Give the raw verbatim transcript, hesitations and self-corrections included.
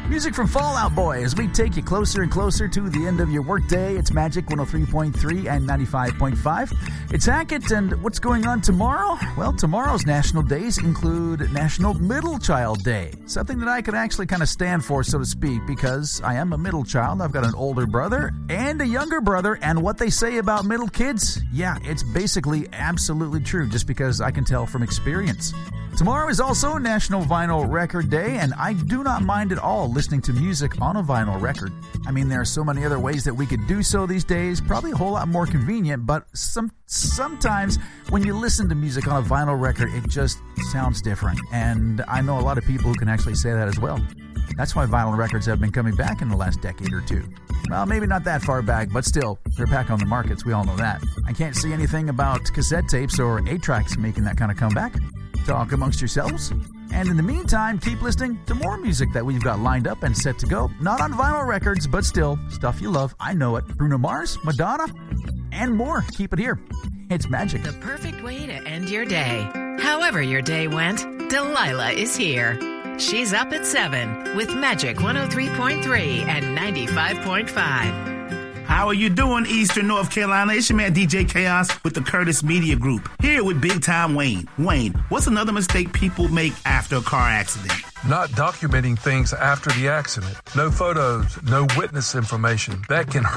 Music from Fall Out Boy as we take you closer and closer to the end of your workday. It's Magic one oh three point three and ninety-five point five. It's Hackett, and what's going on tomorrow? Well, tomorrow's national days include National Middle Child Day, something that I could actually kind of stand for, so to speak, because I am a middle child. I've got an older brother and a younger brother, and what they say about middle kids, yeah, it's basically absolutely true, just because I can tell from experience. Tomorrow is also National Vinyl Record Day, and I do not mind at all listening to music on a vinyl record. I mean, there are so many other ways that we could do so these days, probably a whole lot more convenient, but some sometimes when you listen to music on a vinyl record, it just sounds different, and I know a lot of people who can actually say that as well. That's why vinyl records have been coming back in the last decade or two. Well, maybe not that far back, but still, they're back on the markets, we all know that. I can't see anything about cassette tapes or eight tracks making that kind of comeback. Talk amongst yourselves. And in the meantime, keep listening to more music that we've got lined up and set to go. Not on vinyl records, but still, stuff you love. I know it. Bruno Mars, Madonna, and more. Keep it here. It's Magic. The perfect way to end your day. However your day went, Delilah is here. She's up at seven with Magic one oh three point three and ninety-five point five. How are you doing, Eastern North Carolina? It's your man D J Chaos with the Curtis Media Group. Here with Big Time Wayne. Wayne, what's another mistake people make after a car accident? Not documenting things after the accident. No photos, no witness information. That can hurt